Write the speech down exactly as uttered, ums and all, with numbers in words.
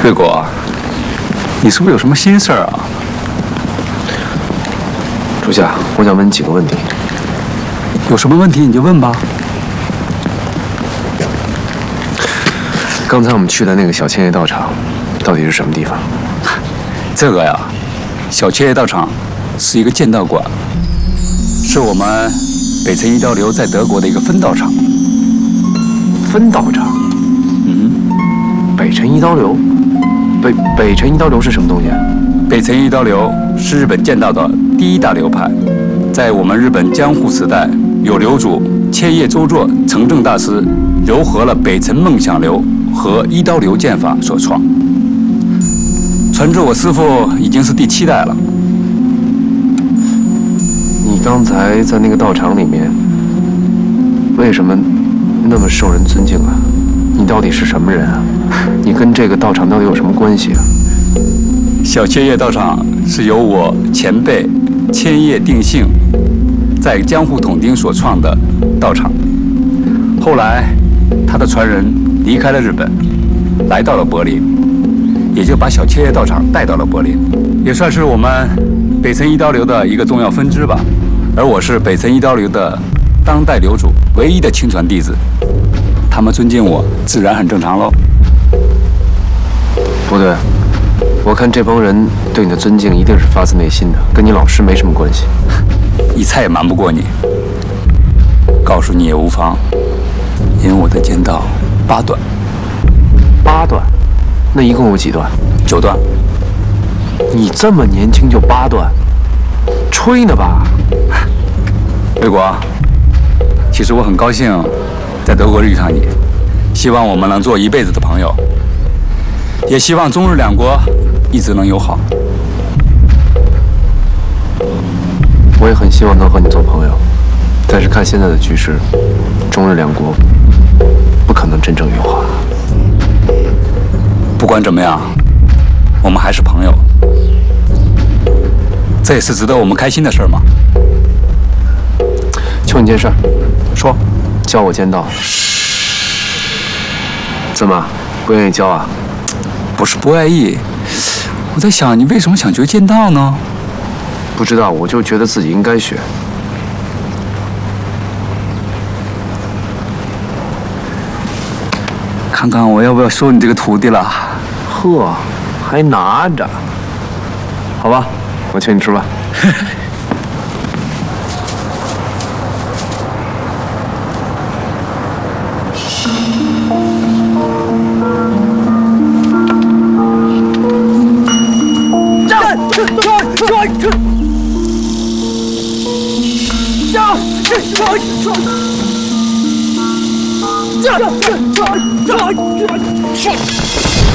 瑞国，你是不是有什么心事儿啊？ 主下，我想问你几个问题。 有什么问题你就问吧。 刚才我们去的那个小千叶道场，到底是什么地方？ 这个呀，小千叶道场是一个剑道馆，是我们北辰一刀流在德国的一个分道场。 分道场？ 嗯， 北辰一刀流？北北辰一刀流是什么东西啊？ 北辰一刀流是日本剑道的第一大流派，在我们日本江户时代，有流主千叶周作成正大师糅合了北辰梦想流和一刀流剑法所创，传至我师父已经是第七代了。 你刚才在那个道场里面，为什么那么受人尊敬啊？你到底是什么人啊？你跟这个道场到底有什么关系啊？ 小千叶道场是由我前辈千叶定信在江户统町所创的道场，后来他的传人离开了日本，来到了柏林，也就把小千叶道场带到了柏林，也算是我们北辰一刀流的一个重要分支吧。而我是北辰一刀流的当代流主唯一的亲传弟子，他们尊敬我，自然很正常喽。 不对，我看这帮人对你的尊敬一定是发自内心的，跟你老师没什么关系。 一猜也瞒不过你，告诉你也无妨，因为我的剑道八段。 八段？那一共有几段？ 九段。 你这么年轻就八段，吹呢吧？ 瑞国，其实我很高兴在德国遇上你，希望我们能做一辈子的朋友，也希望中日两国一直能友好。 我也很希望能和你做朋友，但是看现在的局势，中日两国不可能真正友好。 不管怎么样，我们还是朋友，这也是值得我们开心的事儿嘛。 求你件事儿，说，教我剑道。怎么，不愿意教啊？ 不是不愿意，我在想你为什么想学剑道呢？ 不知道，我就觉得自己应该学。 看看我要不要收你这个徒弟了？ 呵，还拿着？好吧，我请你吃饭。